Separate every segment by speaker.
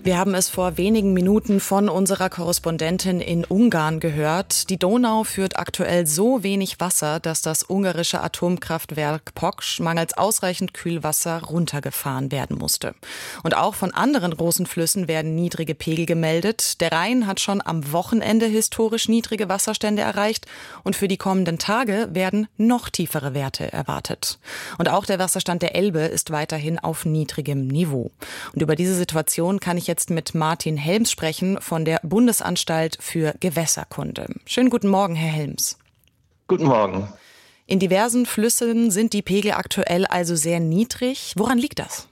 Speaker 1: Wir haben es vor wenigen Minuten von unserer Korrespondentin in Ungarn gehört. Die Donau führt aktuell so wenig Wasser, dass das ungarische Atomkraftwerk Poksh mangels ausreichend Kühlwasser runtergefahren werden musste. Und auch von anderen großen Flüssen werden niedrige Pegel gemeldet. Der Rhein hat schon am Wochenende historisch niedrige Wasserstände erreicht und für die kommenden Tage werden noch tiefere Werte erwartet. Und auch der Wasserstand der Elbe ist weiterhin auf niedrigem Niveau. Und über diese Situation kann ich jetzt mit Martin Helms sprechen von der Bundesanstalt für Gewässerkunde. Schönen guten Morgen, Herr Helms.
Speaker 2: Guten Morgen.
Speaker 1: In diversen Flüssen sind die Pegel aktuell also sehr niedrig. Woran liegt das?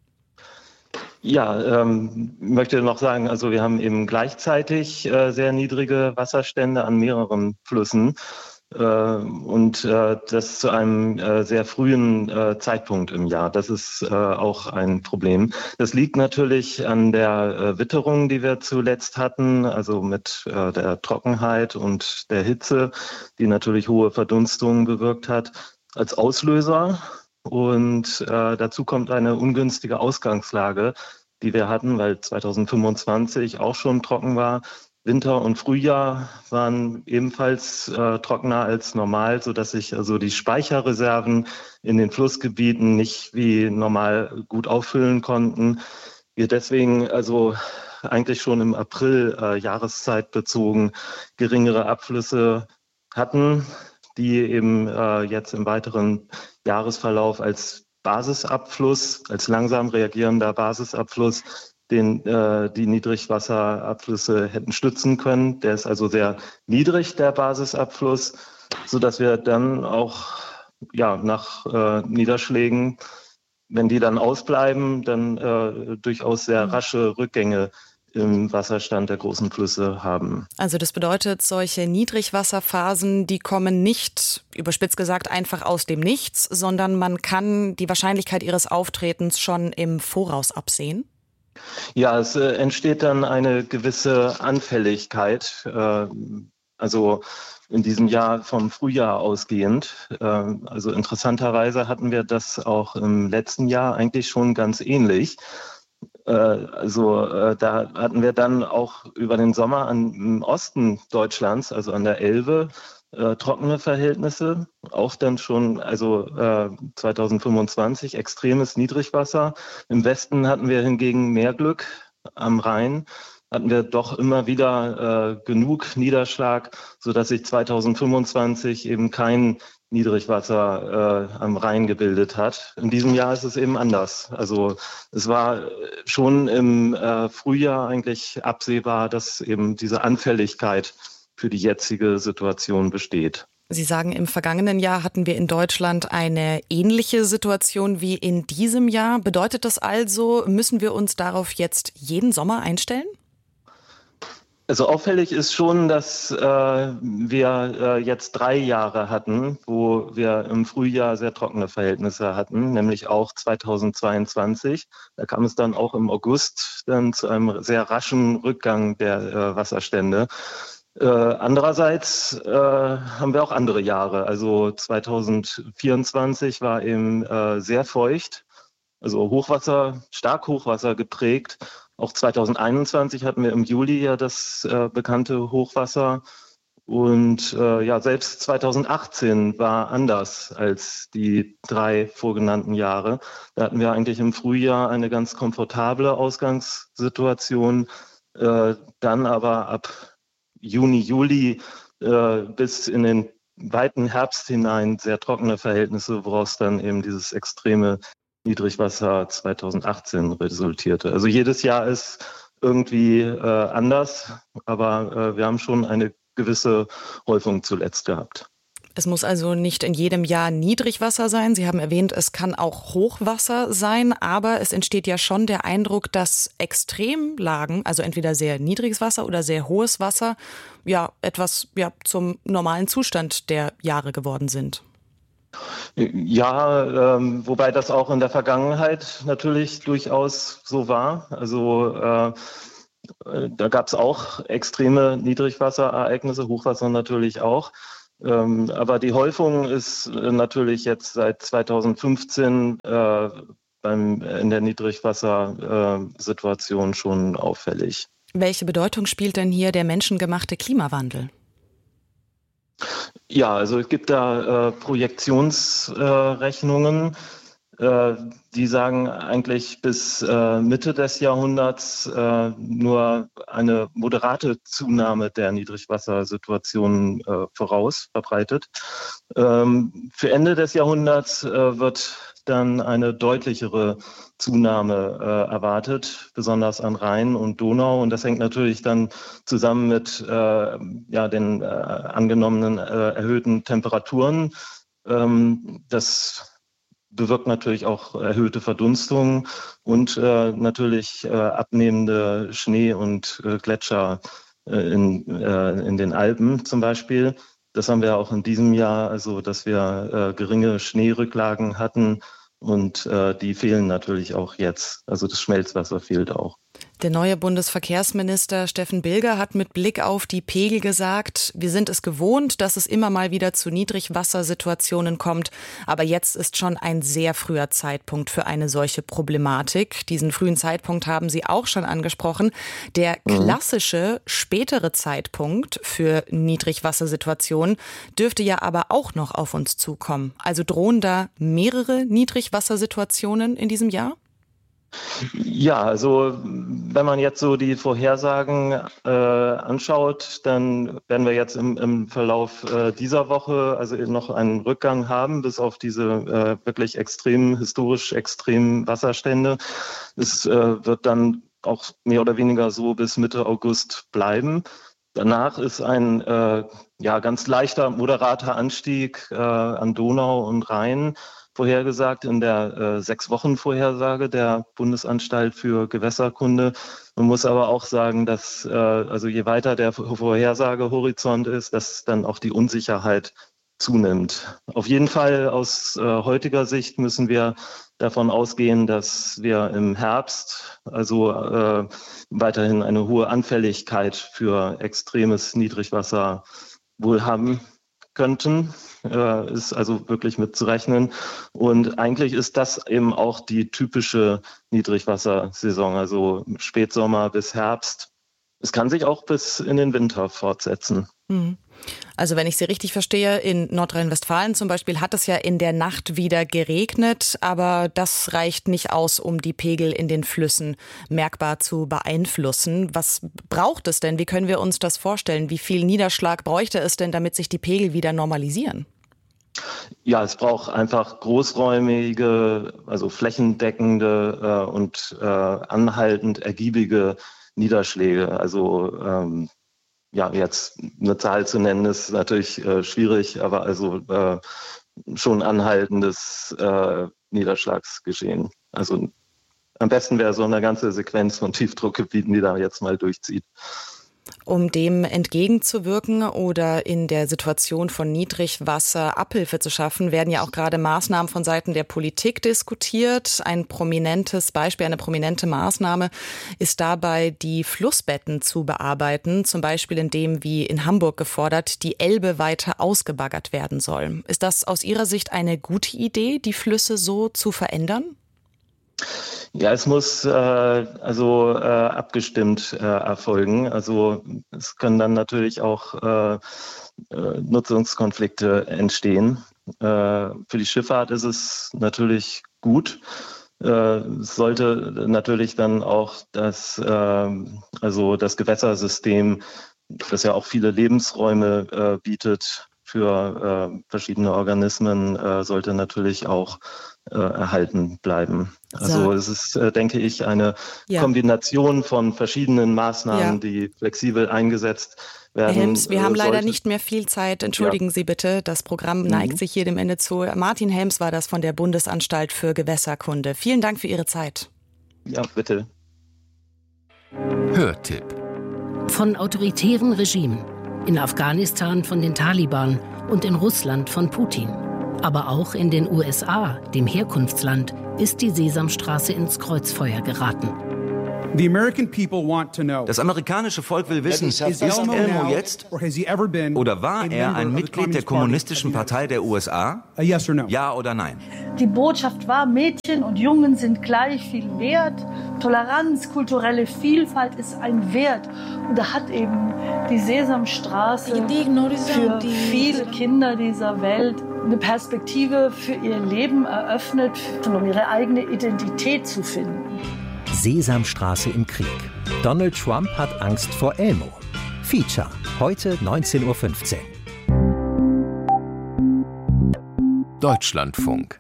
Speaker 2: Ja, möchte noch sagen, also wir haben eben gleichzeitig sehr niedrige Wasserstände an mehreren Flüssen und das zu einem sehr frühen Zeitpunkt im Jahr. Das ist auch ein Problem. Das liegt natürlich an der Witterung, die wir zuletzt hatten, also mit der Trockenheit und der Hitze, die natürlich hohe Verdunstungen bewirkt hat, als Auslöser. Und dazu kommt eine ungünstige Ausgangslage, die wir hatten, weil 2025 auch schon trocken war. Winter und Frühjahr waren ebenfalls trockener als normal, sodass sich also die Speicherreserven in den Flussgebieten nicht wie normal gut auffüllen konnten. Wir deswegen also eigentlich schon im April jahreszeitbezogen geringere Abflüsse hatten, die eben jetzt im weiteren Jahresverlauf als Basisabfluss, als langsam reagierender Basisabfluss die Niedrigwasserabflüsse hätten stützen können. Der ist also sehr niedrig, der Basisabfluss, sodass wir dann auch nach Niederschlägen, wenn die dann ausbleiben, dann durchaus sehr rasche Rückgänge im Wasserstand der großen Flüsse haben.
Speaker 1: Also das bedeutet, solche Niedrigwasserphasen, die kommen nicht, überspitzt gesagt, einfach aus dem Nichts, sondern man kann die Wahrscheinlichkeit ihres Auftretens schon im Voraus absehen?
Speaker 2: Ja, es entsteht dann eine gewisse Anfälligkeit, also in diesem Jahr vom Frühjahr ausgehend. Also interessanterweise hatten wir das auch im letzten Jahr eigentlich schon ganz ähnlich. Da hatten wir dann auch über den Sommer im Osten Deutschlands, also an der Elbe, trockene Verhältnisse, auch dann schon, also 2025 extremes Niedrigwasser. Im Westen hatten wir hingegen mehr Glück. Am Rhein hatten wir doch immer wieder genug Niederschlag, sodass sich 2025 eben kein Niedrigwasser am Rhein gebildet hat. In diesem Jahr ist es eben anders. Also es war schon im Frühjahr eigentlich absehbar, dass eben diese Anfälligkeit für die jetzige Situation besteht.
Speaker 1: Sie sagen, im vergangenen Jahr hatten wir in Deutschland eine ähnliche Situation wie in diesem Jahr. Bedeutet das also, müssen wir uns darauf jetzt jeden Sommer einstellen?
Speaker 2: Also auffällig ist schon, dass wir jetzt 3 Jahre hatten, wo wir im Frühjahr sehr trockene Verhältnisse hatten, nämlich auch 2022. Da kam es dann auch im August dann zu einem sehr raschen Rückgang der Wasserstände. Andererseits haben wir auch andere Jahre. Also 2024 war eben sehr feucht, also stark Hochwasser geprägt. Auch 2021 hatten wir im Juli ja das bekannte Hochwasser. Und selbst 2018 war anders als die 3 vorgenannten Jahre. Da hatten wir eigentlich im Frühjahr eine ganz komfortable Ausgangssituation. Dann aber ab Juni, Juli bis in den weiten Herbst hinein sehr trockene Verhältnisse, woraus dann eben dieses extreme Niedrigwasser 2018 resultierte. Also jedes Jahr ist irgendwie anders, aber wir haben schon eine gewisse Häufung zuletzt gehabt.
Speaker 1: Es muss also nicht in jedem Jahr Niedrigwasser sein. Sie haben erwähnt, es kann auch Hochwasser sein, aber es entsteht ja schon der Eindruck, dass Extremlagen, also entweder sehr niedriges Wasser oder sehr hohes Wasser, etwas zum normalen Zustand der Jahre geworden sind.
Speaker 2: Ja, wobei das auch in der Vergangenheit natürlich durchaus so war. Also da gab es auch extreme Niedrigwasserereignisse, Hochwasser natürlich auch. Aber die Häufung ist natürlich jetzt seit 2015 in der Niedrigwassersituation schon auffällig.
Speaker 1: Welche Bedeutung spielt denn hier der menschengemachte Klimawandel?
Speaker 2: Ja, also es gibt da Projektionsrechnungen, die sagen eigentlich bis Mitte des Jahrhunderts nur eine moderate Zunahme der Niedrigwassersituation verbreitet. Für Ende des Jahrhunderts wird dann eine deutlichere Zunahme erwartet, besonders an Rhein und Donau. Und das hängt natürlich dann zusammen mit den angenommenen erhöhten Temperaturen. Das bewirkt natürlich auch erhöhte Verdunstung und natürlich abnehmende Schnee- und Gletscher in den Alpen zum Beispiel. Das haben wir auch in diesem Jahr, also dass wir geringe Schneerücklagen hatten und die fehlen natürlich auch jetzt. Also das Schmelzwasser fehlt auch.
Speaker 1: Der neue Bundesverkehrsminister Steffen Bilger hat mit Blick auf die Pegel gesagt, wir sind es gewohnt, dass es immer mal wieder zu Niedrigwassersituationen kommt. Aber jetzt ist schon ein sehr früher Zeitpunkt für eine solche Problematik. Diesen frühen Zeitpunkt haben Sie auch schon angesprochen. Der klassische spätere Zeitpunkt für Niedrigwassersituationen dürfte ja aber auch noch auf uns zukommen. Also drohen da mehrere Niedrigwassersituationen in diesem Jahr?
Speaker 2: Ja, also wenn man jetzt so die Vorhersagen anschaut, dann werden wir jetzt im Verlauf dieser Woche also noch einen Rückgang haben, bis auf diese wirklich historisch extremen Wasserstände. Es wird dann auch mehr oder weniger so bis Mitte August bleiben. Danach ist ein ganz leichter, moderater Anstieg an Donau und Rhein vorhergesagt in der 6-Wochen-Vorhersage der Bundesanstalt für Gewässerkunde. Man muss aber auch sagen, dass also je weiter der Vorhersagehorizont ist, dass dann auch die Unsicherheit zunimmt. Auf jeden Fall aus heutiger Sicht müssen wir davon ausgehen, dass wir im Herbst also weiterhin eine hohe Anfälligkeit für extremes Niedrigwasser wohl haben könnten. Ist also wirklich mitzurechnen. Und eigentlich ist das eben auch die typische Niedrigwassersaison, also Spätsommer bis Herbst. Es kann sich auch bis in den Winter fortsetzen.
Speaker 1: Also wenn ich Sie richtig verstehe, in Nordrhein-Westfalen zum Beispiel hat es ja in der Nacht wieder geregnet, aber das reicht nicht aus, um die Pegel in den Flüssen merkbar zu beeinflussen. Was braucht es denn? Wie können wir uns das vorstellen? Wie viel Niederschlag bräuchte es denn, damit sich die Pegel wieder normalisieren?
Speaker 2: Ja, es braucht einfach großräumige, also flächendeckende und anhaltend ergiebige Niederschläge. Also jetzt eine Zahl zu nennen, ist natürlich schwierig, aber also schon anhaltendes Niederschlagsgeschehen. Also am besten wäre so eine ganze Sequenz von Tiefdruckgebieten, die da jetzt mal durchzieht.
Speaker 1: Um dem entgegenzuwirken oder in der Situation von Niedrigwasser Abhilfe zu schaffen, werden ja auch gerade Maßnahmen von Seiten der Politik diskutiert. Ein prominentes Beispiel, eine prominente Maßnahme ist dabei, die Flussbetten zu bearbeiten, zum Beispiel indem, wie in Hamburg gefordert, die Elbe weiter ausgebaggert werden soll. Ist das aus Ihrer Sicht eine gute Idee, die Flüsse so zu verändern?
Speaker 2: Ja, es muss abgestimmt erfolgen. Also es können dann natürlich auch Nutzungskonflikte entstehen. Für die Schifffahrt ist es natürlich gut. Es sollte natürlich dann auch das Gewässersystem, das ja auch viele Lebensräume bietet für verschiedene Organismen, sollte natürlich auch erhalten bleiben. Also es ist, denke ich, eine Kombination von verschiedenen Maßnahmen, die flexibel eingesetzt werden.
Speaker 1: Herr Helms, wir haben leider nicht mehr viel Zeit. Entschuldigen Sie bitte, das Programm neigt sich hier dem Ende zu. Martin Helms war das von der Bundesanstalt für Gewässerkunde. Vielen Dank für Ihre Zeit.
Speaker 2: Ja, bitte.
Speaker 3: Hörtipp.
Speaker 4: Von autoritären Regimen. In Afghanistan von den Taliban und in Russland von Putin. Aber auch in den USA, dem Herkunftsland, ist die Sesamstraße ins Kreuzfeuer geraten.
Speaker 3: Das amerikanische Volk will wissen, ist Elmo jetzt oder war er ein Mitglied der Kommunistischen Partei der USA? Ja oder nein?
Speaker 5: Die Botschaft war, Mädchen und Jungen sind gleich viel wert. Toleranz, kulturelle Vielfalt ist ein Wert. Und da hat eben die Sesamstraße für viele Kinder dieser Welt eine Perspektive für ihr Leben eröffnet, um ihre eigene Identität zu finden.
Speaker 6: Sesamstraße im Krieg. Donald Trump hat Angst vor Elmo. Feature, heute 19:15 Uhr.
Speaker 7: Deutschlandfunk.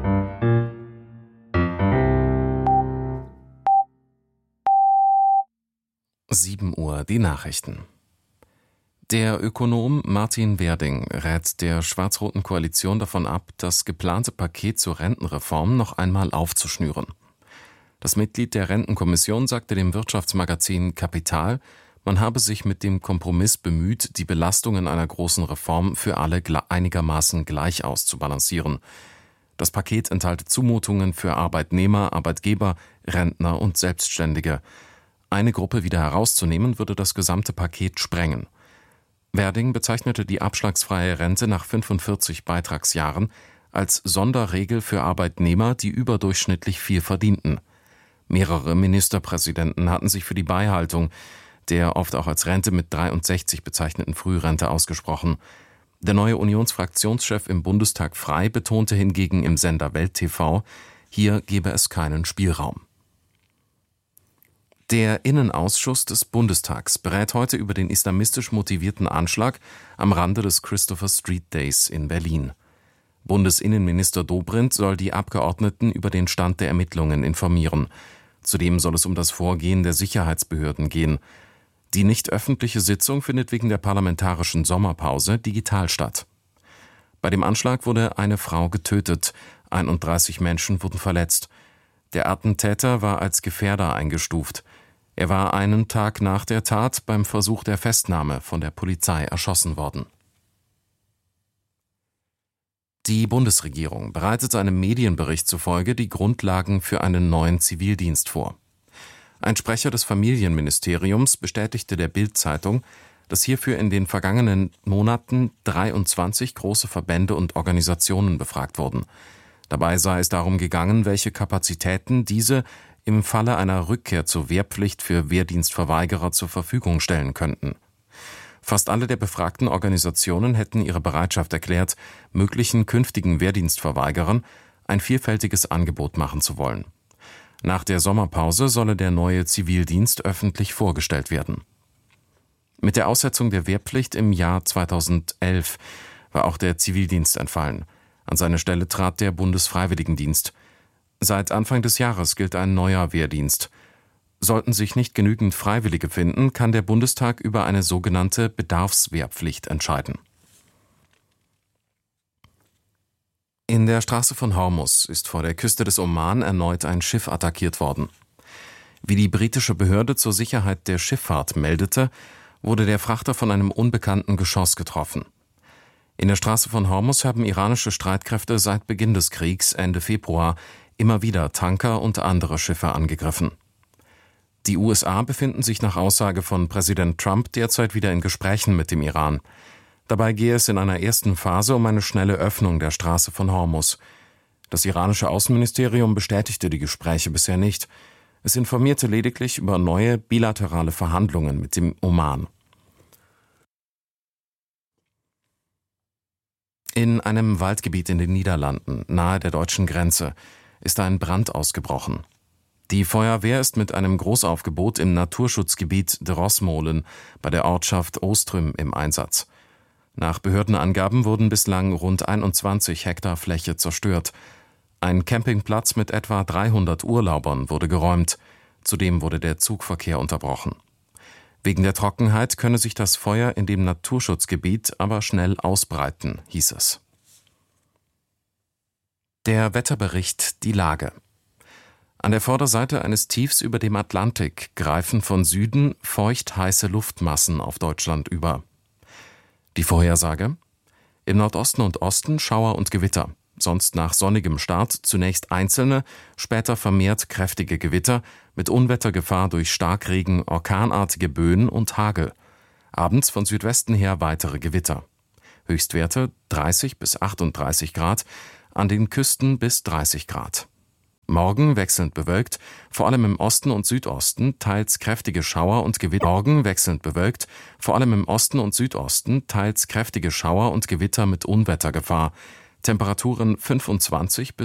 Speaker 7: Uhr, die Nachrichten. Der Ökonom Martin Werding rät der schwarz-roten Koalition davon ab, das geplante Paket zur Rentenreform noch einmal aufzuschnüren. Das Mitglied der Rentenkommission sagte dem Wirtschaftsmagazin Kapital, man habe sich mit dem Kompromiss bemüht, die Belastungen einer großen Reform für alle einigermaßen gleich auszubalancieren. Das Paket enthalte Zumutungen für Arbeitnehmer, Arbeitgeber, Rentner und Selbstständige. Eine Gruppe wieder herauszunehmen, würde das gesamte Paket sprengen. Werding bezeichnete die abschlagsfreie Rente nach 45 Beitragsjahren als Sonderregel für Arbeitnehmer, die überdurchschnittlich viel verdienten. Mehrere Ministerpräsidenten hatten sich für die Beibehaltung der oft auch als Rente mit 63 bezeichneten Frührente ausgesprochen. Der neue Unionsfraktionschef im Bundestag Frei betonte hingegen im Sender Welt TV, hier gebe es keinen Spielraum. Der Innenausschuss des Bundestags berät heute über den islamistisch motivierten Anschlag am Rande des Christopher Street Days in Berlin. Bundesinnenminister Dobrindt soll die Abgeordneten über den Stand der Ermittlungen informieren. Zudem soll es um das Vorgehen der Sicherheitsbehörden gehen. Die nicht öffentliche Sitzung findet wegen der parlamentarischen Sommerpause digital statt. Bei dem Anschlag wurde eine Frau getötet, 31 Menschen wurden verletzt. Der Attentäter war als Gefährder eingestuft. Er war einen Tag nach der Tat beim Versuch der Festnahme von der Polizei erschossen worden. Die Bundesregierung bereitet einem Medienbericht zufolge die Grundlagen für einen neuen Zivildienst vor. Ein Sprecher des Familienministeriums bestätigte der Bild-Zeitung, dass hierfür in den vergangenen Monaten 23 große Verbände und Organisationen befragt wurden. Dabei sei es darum gegangen, welche Kapazitäten diese im Falle einer Rückkehr zur Wehrpflicht für Wehrdienstverweigerer zur Verfügung stellen könnten. Fast alle der befragten Organisationen hätten ihre Bereitschaft erklärt, möglichen künftigen Wehrdienstverweigerern ein vielfältiges Angebot machen zu wollen. Nach der Sommerpause solle der neue Zivildienst öffentlich vorgestellt werden. Mit der Aussetzung der Wehrpflicht im Jahr 2011 war auch der Zivildienst entfallen. An seine Stelle trat der Bundesfreiwilligendienst. Seit Anfang des Jahres gilt ein neuer Wehrdienst. Sollten sich nicht genügend Freiwillige finden, kann der Bundestag über eine sogenannte Bedarfswehrpflicht entscheiden. In der Straße von Hormuz ist vor der Küste des Oman erneut ein Schiff attackiert worden. Wie die britische Behörde zur Sicherheit der Schifffahrt meldete, wurde der Frachter von einem unbekannten Geschoss getroffen. In der Straße von Hormuz haben iranische Streitkräfte seit Beginn des Kriegs Ende Februar immer wieder Tanker und andere Schiffe angegriffen. Die USA befinden sich nach Aussage von Präsident Trump derzeit wieder in Gesprächen mit dem Iran. Dabei gehe es in einer ersten Phase um eine schnelle Öffnung der Straße von Hormuz. Das iranische Außenministerium bestätigte die Gespräche bisher nicht. Es informierte lediglich über neue bilaterale Verhandlungen mit dem Oman. In einem Waldgebiet in den Niederlanden, nahe der deutschen Grenze, ist ein Brand ausgebrochen. Die Feuerwehr ist mit einem Großaufgebot im Naturschutzgebiet de Rosmolen bei der Ortschaft Ostrüm im Einsatz. Nach Behördenangaben wurden bislang rund 21 Hektar Fläche zerstört. Ein Campingplatz mit etwa 300 Urlaubern wurde geräumt. Zudem wurde der Zugverkehr unterbrochen. Wegen der Trockenheit könne sich das Feuer in dem Naturschutzgebiet aber schnell ausbreiten, hieß es. Der Wetterbericht, die Lage. An der Vorderseite eines Tiefs über dem Atlantik greifen von Süden feucht heiße Luftmassen auf Deutschland über. Die Vorhersage? Im Nordosten und Osten Schauer und Gewitter, sonst nach sonnigem Start zunächst einzelne, später vermehrt kräftige Gewitter mit Unwettergefahr durch Starkregen, orkanartige Böen und Hagel. Abends von Südwesten her weitere Gewitter. Höchstwerte 30 bis 38 Grad, an den Küsten bis 30 Grad. Morgen wechselnd bewölkt, vor allem im Osten und Südosten teils kräftige Schauer und Gewitter. Morgen wechselnd bewölkt, vor allem im Osten und Südosten teils kräftige Schauer und Gewitter mit Unwettergefahr. Temperaturen 25 bis